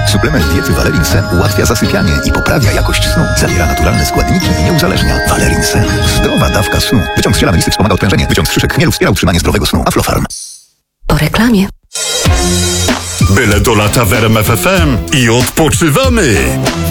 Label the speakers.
Speaker 1: Suplement diety Valerin Sen ułatwia zasypianie i poprawia jakość snu. Zawiera naturalne składniki i nie uzależnia. Valerin Sen. Zdrowa dawka snu. Wyciąg z ziela melisy wspomaga odprężenie. Wyciąg z szyszek chmielu wspiera utrzymanie zdrowego snu. Aflofarm.
Speaker 2: Po reklamie.
Speaker 3: Byle do lata w RMF FM i odpoczywamy.